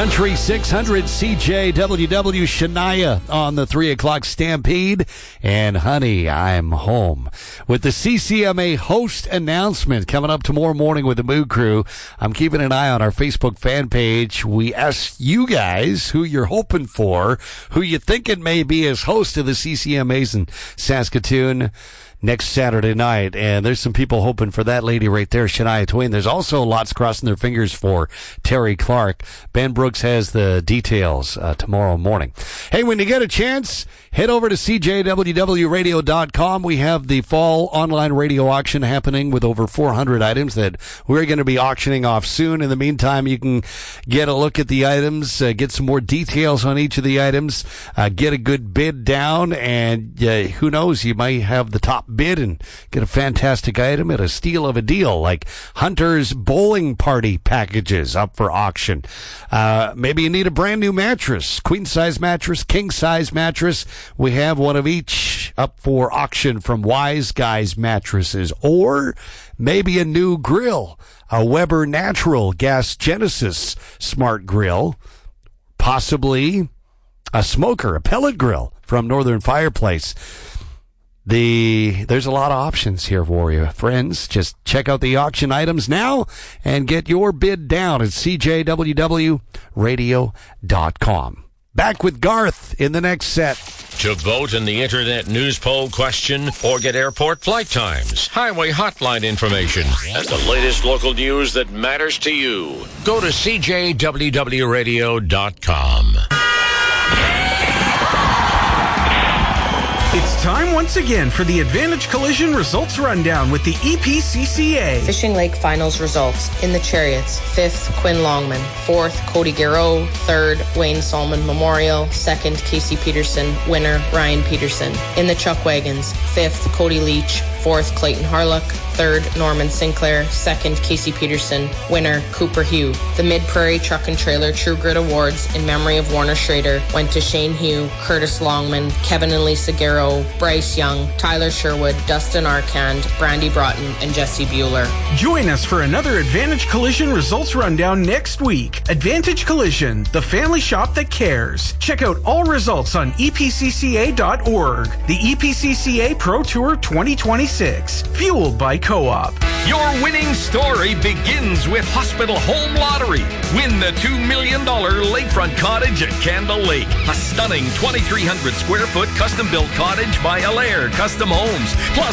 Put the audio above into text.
Country 600 CJWW Shania on the 3 o'clock Stampede. And honey, I'm home. With the CCMA host announcement coming up tomorrow morning with the Mood Crew, I'm keeping an eye on our Facebook fan page. We asked you guys who you're hoping for, who you think it may be as host of the CCMAs in Saskatoon next Saturday night. And there's some people hoping for that lady right there, Shania Twain. There's also lots crossing their fingers for Terry Clark. Ben Brooks has the details tomorrow morning. Hey, when you get a chance, head over to CJWWRadio.com. We have the fall online radio auction happening with over 400 items that we're going to be auctioning off soon. In the meantime, you can get a look at the items, get some more details on each of the items, get a good bid down, and who knows, you might have the top bid and get a fantastic item at a steal of a deal, like Hunter's bowling party packages up for auction. Maybe you need a brand new mattress, queen size mattress, king size mattress. We have one of each up for auction from Wise Guys Mattresses. Or maybe a new grill, a Weber Natural Gas Genesis Smart Grill, possibly a smoker, a pellet grill from Northern Fireplace. There's a lot of options here for you, friends. Just check out the auction items now and get your bid down at CJWWRadio.com. Back with Garth in the next set. To vote in the Internet News Poll question or get airport flight times, highway hotline information, and the latest local news that matters to you, go to CJWWRadio.com. It's time once again for the Advantage Collision Results Rundown with the EPCCA. Fishing Lake Finals results. In the Chariots, 5th, Quinn Longman. 4th, Cody Garreau. 3rd, Wayne Solomon Memorial. 2nd, Casey Peterson. Winner, Ryan Peterson. In the Chuck Wagons, 5th, Cody Leach. 4th, Clayton Harlock. 3rd, Norman Sinclair. 2nd, Casey Peterson. Winner, Cooper Hugh. The Mid-Prairie Truck and Trailer True Grit Awards in memory of Warner Schrader went to Shane Hugh, Curtis Longman, Kevin and Lisa Garreau, Bryce Young, Tyler Sherwood, Dustin Arkand, Brandy Broughton, and Jesse Bueller. Join us for another Advantage Collision Results Rundown next week. Advantage Collision, the family shop that cares. Check out all results on EPCCA.org. The EPCCA Pro Tour 2026, fueled by Co-op. Your winning story begins with Hospital Home Lottery. Win the $2 million lakefront cottage at Candle Lake. A stunning 2,300 square foot custom built cottage by Allaire Custom Homes. Plus